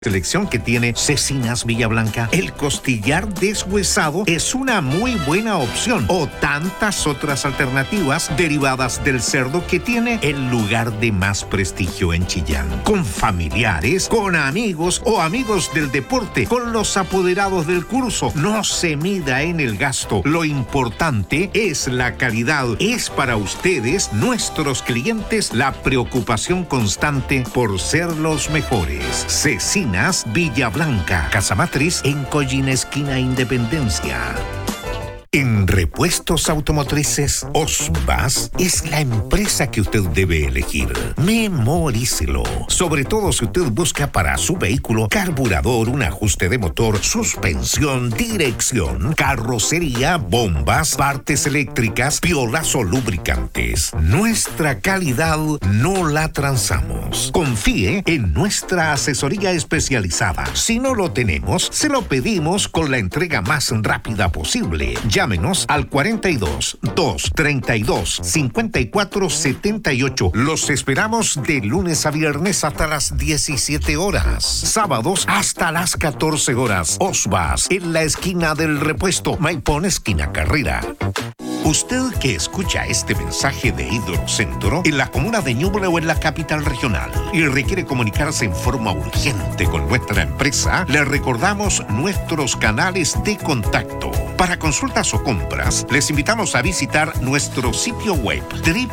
Selección que tiene Cecinas Villablanca. El costillar deshuesado es una muy buena opción, o tantas otras alternativas derivadas del cerdo que tiene el lugar de más prestigio en Chillán. Con familiares, con amigos o amigos del deporte, con los apoderados del curso. No se mida en el gasto. Lo importante es la calidad. Es para ustedes, nuestros clientes, la preocupación constante por ser los mejores. Cecinas Villablanca, Casa Matriz en Collín, esquina Independencia. En repuestos automotrices, Osbas es la empresa que usted debe elegir. Memorícelo. Sobre todo si usted busca para su vehículo carburador, un ajuste de motor, suspensión, dirección, carrocería, bombas, partes eléctricas, piolas o lubricantes. Nuestra calidad no la transamos. Confíe en nuestra asesoría especializada. Si no lo tenemos, se lo pedimos con la entrega más rápida posible. Llámenos al 42 232 54 78. Los esperamos de lunes a viernes hasta las 17 horas. Sábados hasta las 14 horas. Osbas, en la esquina del repuesto. Maipón, esquina Carrera. Usted que escucha este mensaje de Hidrocentro en la comuna de Ñuble o en la capital regional y requiere comunicarse en forma urgente con nuestra empresa, le recordamos nuestros canales de contacto. Para consultas o compras, les invitamos a visitar nuestro sitio web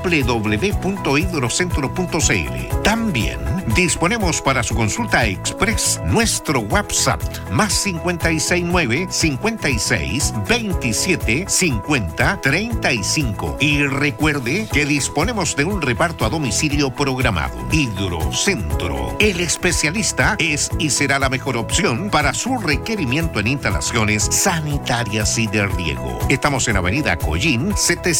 www.hidrocentro.cl. También disponemos para su consulta express nuestro WhatsApp más 569 56 27 50 35. Y recuerde que disponemos de un reparto a domicilio programado. Hidrocentro, el especialista es y será la mejor opción para su requerimiento en instalaciones sanitarias y de riego. Estamos en Avenida Collín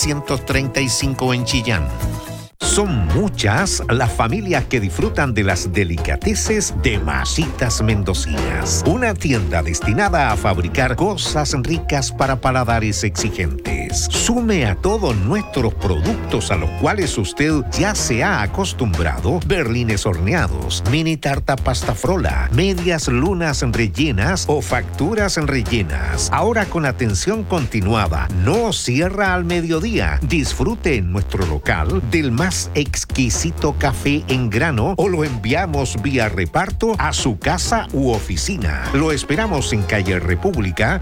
735 en Chillán. Son muchas las familias que disfrutan de las delicateces de Masitas Mendocinas, una tienda destinada a fabricar cosas ricas para paladares exigentes. Sume a todos nuestros productos a los cuales usted ya se ha acostumbrado: berlines horneados, mini tarta pasta frola, medias lunas rellenas o facturas rellenas. Ahora con atención continuada, no cierra al mediodía. Disfrute en nuestro local del más exquisito café en grano o lo enviamos vía reparto a su casa u oficina. Lo esperamos en calle República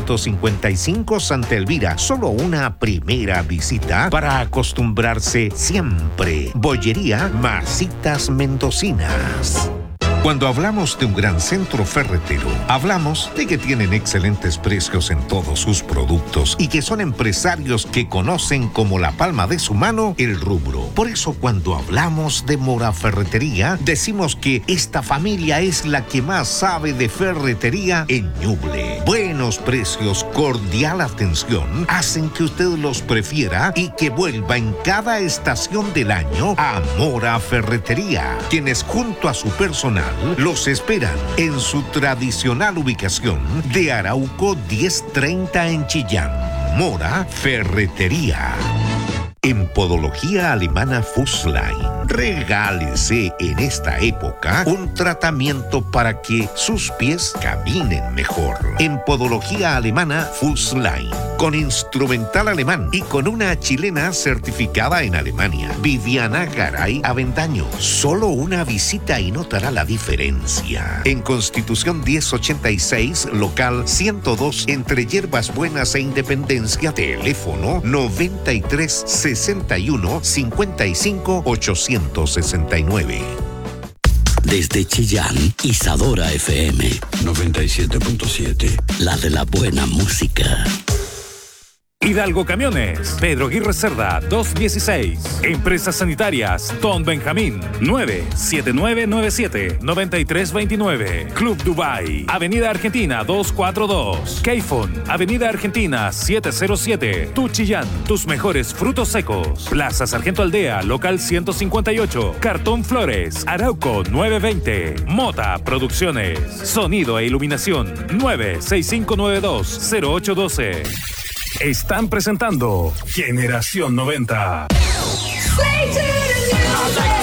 255 Santa Elvira. Solo una primera visita para acostumbrarse siempre. Bollería Masitas Mendocinas. Cuando hablamos de un gran centro ferretero, hablamos de que tienen excelentes precios en todos sus productos y que son empresarios que conocen como la palma de su mano el rubro. Por eso cuando hablamos de Mora Ferretería, decimos que esta familia es la que más sabe de ferretería en Ñuble. Buenos precios, cordial atención, hacen que usted los prefiera y que vuelva en cada estación del año a Mora Ferretería, quienes junto a su personal los esperan en su tradicional ubicación de Arauco 1030 en Chillán. Mora Ferretería. En Podología Alemana Fussline, regálese en esta época un tratamiento para que sus pies caminen mejor. En Podología Alemana Fussline, con instrumental alemán y con una chilena certificada en Alemania, Viviana Garay Avendaño. Solo una visita y notará la diferencia. En Constitución 1086, local 102, entre Hierbas Buenas e Independencia, teléfono 93 61 55 869. Desde Chillán, Isadora FM 97.7, la de la buena música. Hidalgo Camiones, Pedro Aguirre Cerda, 216. Empresas Sanitarias, Don Benjamín, 97997-9329. Club Dubai, Avenida Argentina 242. Keyfon, Avenida Argentina 707. Tu Chillán, tus mejores frutos secos. Plaza Sargento Aldea, local 158. Cartón Flores, Arauco 920. Mota Producciones, sonido e iluminación, 96592-0812. Están presentando Generación 90.